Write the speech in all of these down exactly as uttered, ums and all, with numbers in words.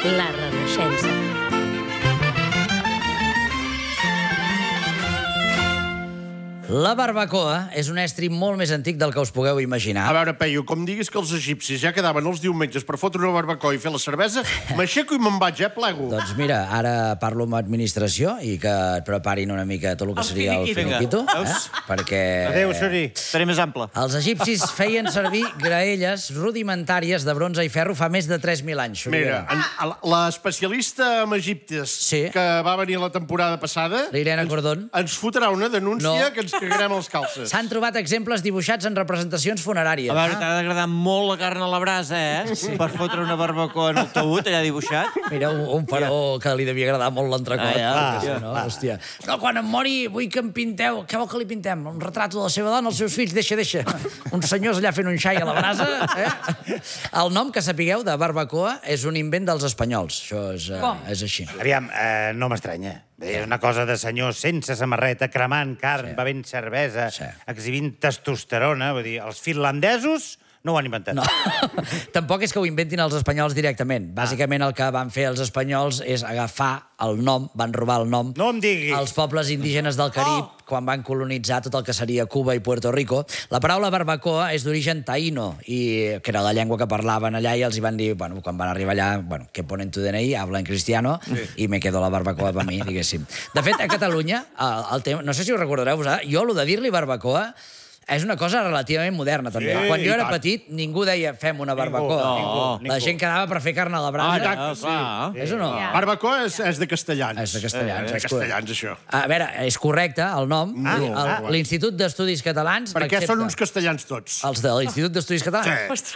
La Renaixença. La barbacoa és un estri molt més antic del que us pugueu imaginar. A veure, Peyu, com diguis que els egipcis ja quedaven els diumenges per fotre una barbacoa i fer la cervesa, m'aixeco i me'n vaig, eh, plego. Doncs mira, ara parlo amb administració i que et preparin una mica tot el que seria el finiquito. Eh? Perquè... Adéu, Suri. Seré més ample. Els egipcis feien servir graelles rudimentàries de bronze i ferro fa més de tres mil anys. Mira, en- l'especialista en egiptes Sí. que va venir la temporada passada... L'Irene Cordón. Ens fotrà una denúncia No. que ens cagarem els calces. S'han trobat exemples dibuixats en representacions funeràries. A veure, t'ha d'agradar molt la carn a la brasa, eh? Sí. Per fotre una barbacoa en el taüt, allà dibuixat. Mira, un, un faraó que li devia agradar molt l'entrecot. Ah, ja, perquè ja, si no, hòstia. No, quan em mori vull que em pinteu... Què vol que li pintem? Un retrat de la seva dona, els seus fills? Deixa, deixa. Uns senyors allà fent un xai a la brasa. Eh? El nom, que sapigueu, de barbacoa és un invent dels espanyols. Això és, uh, és així. Aviam, eh, no m'estranya. És una cosa de senyors sense samarreta, cremant carn, Sí. bevent cervesa, Sí. exhibint testosterona. Vull dir, els finlandesos no ho han inventat. No, tampoc és que ho inventin els espanyols directament. Bàsicament el que van fer els espanyols és agafar el nom, van robar el nom No em diguis. als pobles indígenes del Carib quan van colonitzar tot el que seria Cuba i Puerto Rico. La paraula barbacoa és d'origen taïno, i que era la llengua que parlaven allà, i els hi van dir, bueno, quan van arribar allà, bueno, que ponen tu D N I, habla en cristiano, i me quedo la barbacoa per mi, diguéssim. De fet, a Catalunya, el, el tema, no sé si us recordareu, vosaltres, jo, el de dir-li barbacoa, és una cosa relativament moderna, també. Sí, Quan jo i era tant. petit, ningú deia fem una barbacoa. ningú, La ningú. gent quedava per fer carn a la brasa. Exacte, sí. clar. És o no? Barbacoa és, és de castellans. És de castellans. Eh, de és castellans, això. A veure, és correcte, el nom. Ah, El- ah. L'Institut d'Estudis Catalans Perquè l'accepta. són uns castellans tots. Els de l'Institut d'Estudis Catalans?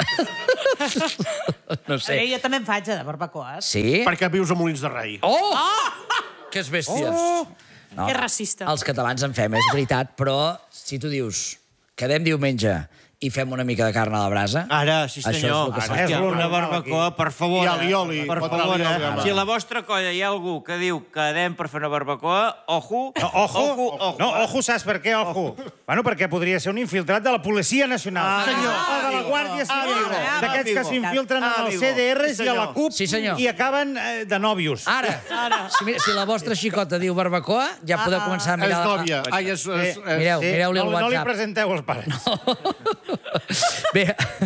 No sé. Perquè jo també en faig, eh, de barbacoes. Sí? Perquè vius a Molins de Rei. Oh! Que és bèsties. No, Que racista. Els catalans en fem, és veritat, però si tu dius quedem diumenge i fem una mica de carn a la brasa... Ara, sí Això és senyor. el que Ara, s'ha- és Hòstia, l'una una barbacoa, per favor. I eh? oli, oli. Per Fotre favor, oli, oli, eh? home. Si a la vostra colla hi ha algú que diu que anem per fer una barbacoa, ojo, No, ojo, ojo, ojo. no, ojo, saps per què, ojo? Bueno, perquè podria ser un infiltrat de la Policia Nacional. Ah, senyor. O de la amigo. Guàrdia Civil. Amigo. D'aquests que Amigo. s'infiltren en els Amigo. C D Rs Sí, i a la senyor. CUP Sí, senyor. i acaben eh, de nòvios. Ara, si, mira, si la vostra xicota diu barbacoa, ja podeu començar a És mirar... nòvia. Ai, és... és, és... Mireu, mireu-li el no, no li WhatsApp. presenteu els pares. Bé,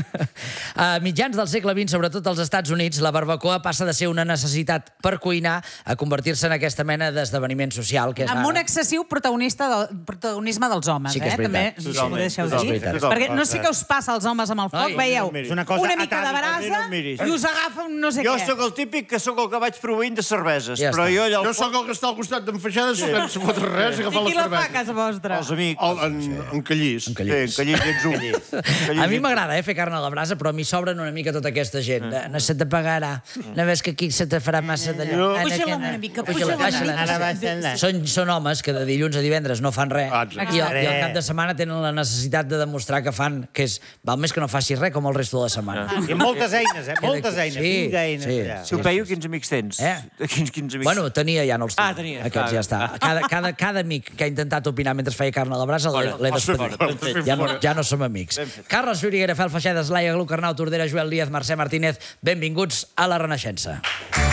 a mitjans del segle vint, sobretot als Estats Units, la barbacoa passa de ser una necessitat per cuinar a convertir-se en aquesta mena d'esdeveniment social que és Amb un ara. excessiu protagonista del, protagonisme dels homes, Sí que és eh? veritat. També, si Totalment, m'ho deixeu totalment, dir. totalment. Perquè no sé què us passa als homes amb el foc, Ai, veieu, no em miris. És una cosa una mica de atàvica, brasa no em miris. i us agafa un no sé Jo què. sóc el típic que sóc el que vaig proveint de cerveses, Ja però està. jo allà al Jo sóc el que està al costat d'en Feixades sense fotre res i I agafar qui la la fa a cervesa. casa vostra? els amics. El, en, en Callís. En Sí, Callís. en Callís i ets un. A mi m'agrada eh, fer carn a la brasa, però a mi sobren una mica tota aquesta gent. Mm. No se te pagarà. No ves que aquí se te farà massa d'allò. Ara Puja-la que una no. mica, Puja-la, puja-la una baixa-la. mica. Ara baixa'la. Són, són homes que de dilluns a divendres no fan res Ah, exacte. i, al, i al cap de setmana tenen la necessitat de demostrar que fan, que és, val més que no facis res com el resto de la setmana. I amb moltes eines, eh? Moltes eines. Sí, Vinga, eines sí, allà. Tu, Peyu, quins amics tens? Eh? Quins, quins amics? Bueno, tenia, ja no els tinc. Ah, tenia, Aquests clar. ja està. Cada, cada, cada amic que ha intentat opinar mentre feia carn a la brasa l'he l'he Vas fer despedit. fora, vas fer Ja no, fora. ja no som amics. Carles Xuriguera, Fel Feixedes, Laia Glucarnau, Tordera, Joel Díaz, Mercè Martínez, benvinguts a La Renaixença.